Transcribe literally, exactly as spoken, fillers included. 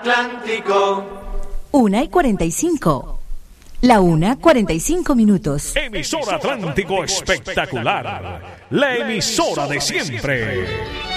Atlántico. Una y cuarenta y cinco. La una, cuarenta y cinco minutos. Emisora Atlántico Espectacular. La emisora de siempre.